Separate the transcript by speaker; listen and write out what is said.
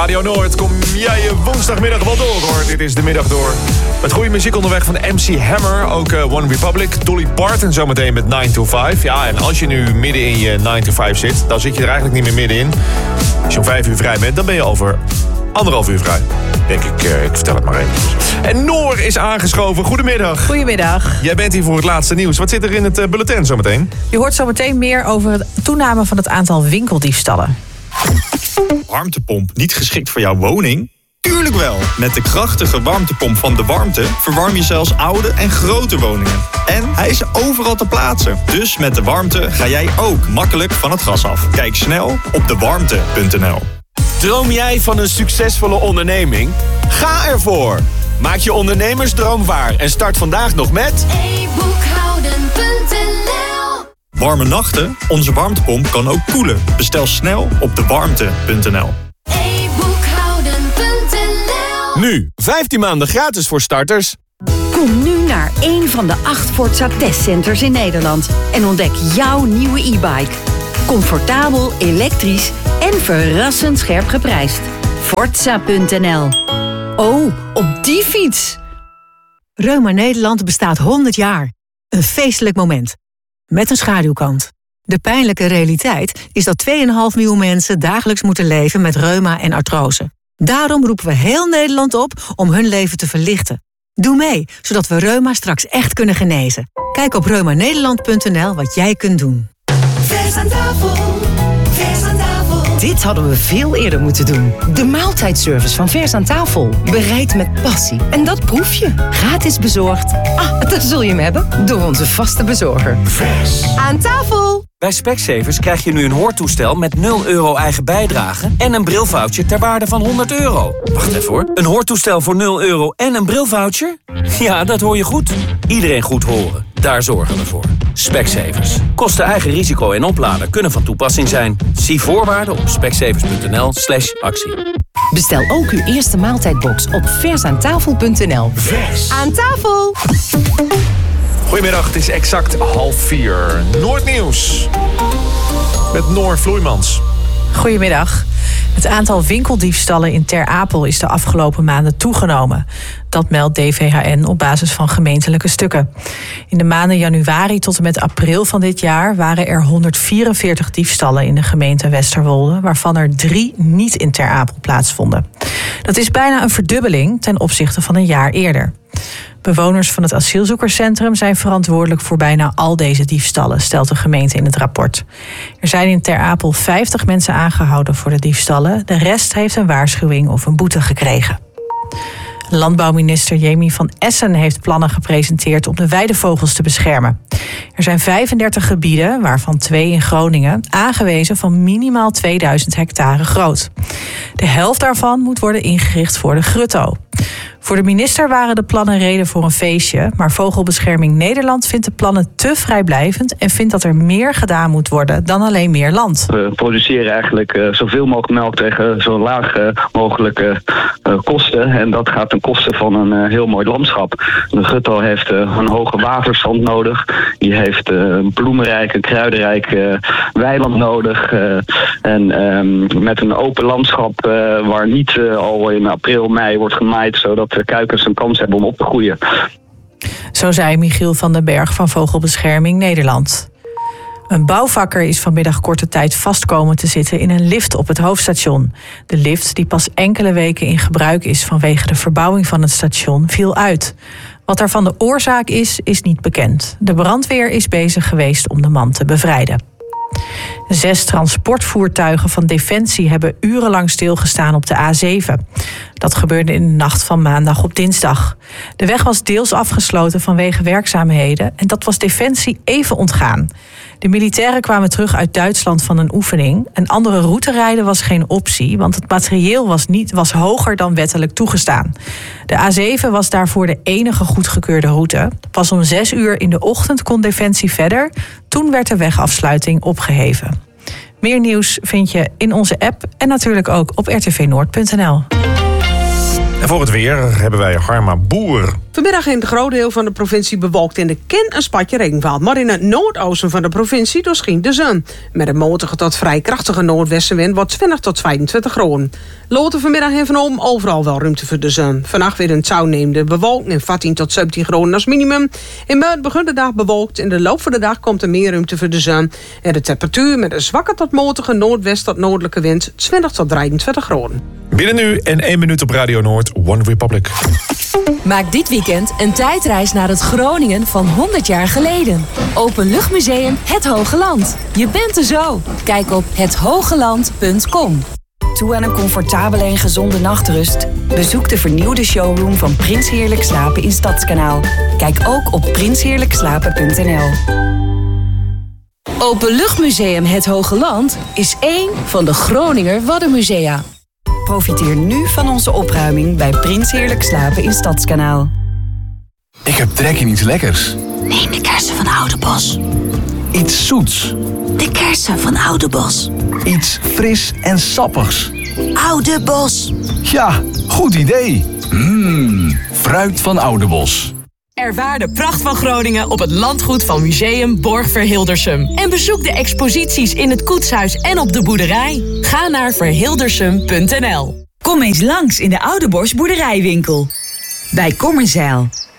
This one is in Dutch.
Speaker 1: Radio Noord, kom jij je woensdagmiddag wel door hoor. Dit is de middag door. Met goede muziek onderweg van MC Hammer. Ook One Republic, Dolly Parton zometeen met 9 to 5. Ja, en als je nu midden in je 9 to 5 zit, dan zit je er eigenlijk niet meer middenin. Als je om 5 uur vrij bent, dan ben je over 1,5 uur vrij. Denk ik, ik vertel het maar even. En Noor is aangeschoven. Goedemiddag.
Speaker 2: Goedemiddag.
Speaker 1: Jij bent hier voor het laatste nieuws. Wat zit er in het bulletin zometeen?
Speaker 2: Je hoort zometeen meer over de toename van het aantal winkeldiefstallen.
Speaker 3: Warmtepomp niet geschikt voor jouw woning? Tuurlijk wel! Met de krachtige warmtepomp van De Warmte verwarm je zelfs oude en grote woningen. En hij is overal te plaatsen. Dus met De Warmte ga jij ook makkelijk van het gas af. Kijk snel op dewarmte.nl.
Speaker 4: Droom jij van een succesvolle onderneming? Ga ervoor! Maak je ondernemersdroom waar en start vandaag nog met
Speaker 5: e-boekhouden.nl.
Speaker 3: Warme nachten? Onze warmtepomp kan ook koelen. Bestel snel op dewarmte.nl.
Speaker 5: e-boekhouden.nl.
Speaker 4: nu 15 maanden gratis voor starters.
Speaker 6: Kom nu naar een van de 8 Forza testcenters in Nederland en ontdek jouw nieuwe e-bike. Comfortabel, elektrisch en verrassend scherp geprijsd. Forza.nl. Oh, op die fiets!
Speaker 7: Reuma Nederland bestaat 100 jaar. Een feestelijk moment. Met een schaduwkant. De pijnlijke realiteit is dat 2,5 miljoen mensen dagelijks moeten leven met reuma en artrose. Daarom roepen we heel Nederland op om hun leven te verlichten. Doe mee, zodat we reuma straks echt kunnen genezen. Kijk op reumanederland.nl wat jij kunt doen.
Speaker 5: Vers aan tafel, vers aan tafel.
Speaker 8: Dit hadden we veel eerder moeten doen. De maaltijdservice van Vers aan tafel. Bereid met passie. En dat proef je. Gratis bezorgd. Daar zul je hem hebben. Door onze vaste bezorger.
Speaker 5: Vers aan tafel.
Speaker 9: Bij Specsavers krijg je nu een hoortoestel met €0 eigen bijdrage en een brilvoucher ter waarde van €100. Wacht even hoor. Een hoortoestel voor €0 en een brilvoucher? Ja, dat hoor je goed. Iedereen goed horen. Daar zorgen we voor. Specsavers. Kosten eigen risico en oplader kunnen van toepassing zijn. Zie voorwaarden op specsavers.nl/actie.
Speaker 8: Bestel ook uw eerste maaltijdbox op versaantafel.nl.
Speaker 5: Vers aan tafel.
Speaker 1: Goedemiddag, het is exact 3:30. Noordnieuws. Met Noor Vloeimans.
Speaker 2: Goedemiddag. Het aantal winkeldiefstallen in Ter Apel is de afgelopen maanden toegenomen. Dat meldt DVHN op basis van gemeentelijke stukken. In de maanden januari tot en met april van dit jaar waren er 144 diefstallen in de gemeente Westerwolde, waarvan er 3 niet in Ter Apel plaatsvonden. Dat is bijna een verdubbeling ten opzichte van een jaar eerder. Bewoners van het asielzoekerscentrum zijn verantwoordelijk voor bijna al deze diefstallen, stelt de gemeente in het rapport. Er zijn in Ter Apel 50 mensen aangehouden voor de diefstallen. De rest heeft een waarschuwing of een boete gekregen. Landbouwminister Jemi van Essen heeft plannen gepresenteerd om de weidevogels te beschermen. Er zijn 35 gebieden, waarvan 2 in Groningen, aangewezen van minimaal 2000 hectare groot. De helft daarvan moet worden ingericht voor de grutto. Voor de minister waren de plannen reden voor een feestje, maar Vogelbescherming Nederland vindt de plannen te vrijblijvend en vindt dat er meer gedaan moet worden dan alleen meer land.
Speaker 10: We produceren eigenlijk zoveel mogelijk melk tegen zo laag mogelijke kosten. En dat gaat ten koste van een heel mooi landschap. De grutto heeft een hoge waterstand nodig. Die heeft een bloemenrijk, een kruidenrijk weiland nodig. En met een open landschap waar niet al in april, mei wordt gemaaid, zodat de kuikens een kans hebben om op te groeien.
Speaker 2: Zo zei Michiel van den Berg van Vogelbescherming Nederland. Een bouwvakker is vanmiddag korte tijd vast komen te zitten in een lift op het hoofdstation. De lift, die pas enkele weken in gebruik is vanwege de verbouwing van het station, viel uit. Wat daarvan de oorzaak is niet bekend. De brandweer is bezig geweest om de man te bevrijden. 6 transportvoertuigen van Defensie hebben urenlang stilgestaan op de A7. Dat gebeurde in de nacht van maandag op dinsdag. De weg was deels afgesloten vanwege werkzaamheden en dat was Defensie even ontgaan. De militairen kwamen terug uit Duitsland van een oefening. Een andere route rijden was geen optie, want het materieel was hoger dan wettelijk toegestaan. De A7 was daarvoor de enige goedgekeurde route. Pas om 6 uur in de ochtend kon Defensie verder. Toen werd de wegafsluiting opgeheven. Meer nieuws vind je in onze app en natuurlijk ook op rtvnoord.nl.
Speaker 1: En voor het weer hebben wij Harma Boer.
Speaker 11: Vanmiddag in het groot deel van de provincie bewolkt in de ken een spatje regen valt. Maar in het noordoosten van de provincie doorschijnt de zon. Met een matige tot vrij krachtige noordwestenwind wordt 20 tot 25 graden. Later vanmiddag en vanavond overal wel ruimte voor de zon. Vannacht weer een toenemende bewolking en 14 tot 17 graden als minimum. In maart begint de dag bewolkt. In de loop van de dag komt er meer ruimte voor de zon. En de temperatuur met een zwakke tot matige noordwest tot noordelijke wind 20 tot 23 graden.
Speaker 1: Binnen nu en 1 minuut op Radio Noord, One Republic.
Speaker 12: Maak dit weekend een tijdreis naar het Groningen van 100 jaar geleden. Openluchtmuseum Het Hoge Land. Je bent er zo. Kijk op hethogeland.com.
Speaker 6: Toe aan een comfortabele en gezonde nachtrust? Bezoek de vernieuwde showroom van Prins Heerlijk Slapen in Stadskanaal. Kijk ook op prinsheerlijkslapen.nl.
Speaker 12: Openluchtmuseum Het Hoge Land is één van de Groninger Waddenmusea.
Speaker 6: Profiteer nu van onze opruiming bij Prins Heerlijk Slapen in Stadskanaal.
Speaker 13: Ik heb trek in iets lekkers.
Speaker 14: Neem de kersen van Oudebos.
Speaker 13: Iets zoets.
Speaker 14: De kersen van Oudebos.
Speaker 13: Iets fris en sappigs.
Speaker 14: Oudebos.
Speaker 13: Ja, goed idee. Fruit van Oudebos.
Speaker 15: Ervaar de pracht van Groningen op het landgoed van Museum Borgverhildersum. En bezoek de exposities in het koetshuis en op de boerderij. Ga naar verhildersum.nl.
Speaker 16: Kom eens langs in de Oudebos boerderijwinkel. Bij Kommerzeil.